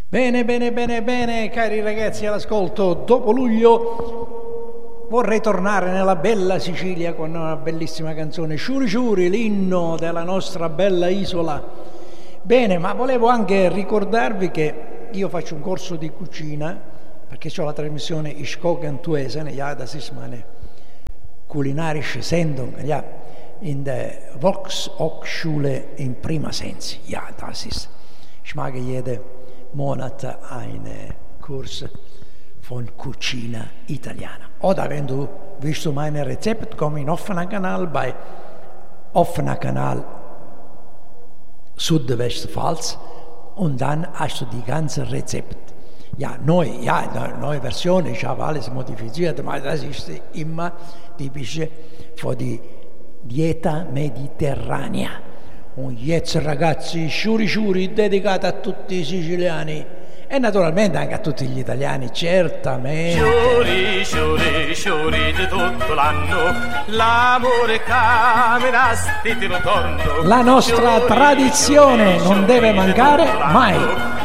Bene, bene, bene, bene, cari ragazzi all'ascolto, dopo luglio vorrei tornare nella bella Sicilia con una bellissima canzone, Ciuri Ciuri, l'inno della nostra bella isola. Bene, ma volevo anche ricordarvi che io faccio un corso di cucina, perché ho la trasmissione Ich koche und tu essen, ja, das ist meine kulinarische Sendung, ja, in der Volkshochschule in Pirmasens, ja, das ist, ich mag jeden Monat einen Kurs von Cucina Italiana. Oder wenn du willst du meine Rezepte, komm in offener Kanal bei offener Kanal Südwestpfalz und dann hast du die ganzen Rezepte. Ja, neue Version, ich habe alles modifiziert, aber das ist immer typisch für die Dieta Mediterranea. Und jetzt ragazzi, Ciuri Ciuri dedicato a tutti i siciliani e naturalmente anche a tutti gli italiani, certamente. Ciuri, ciuri, ciuri di tutto l'anno, l'amore camera, sti ti ritorno. La nostra tradizione non deve mancare mai.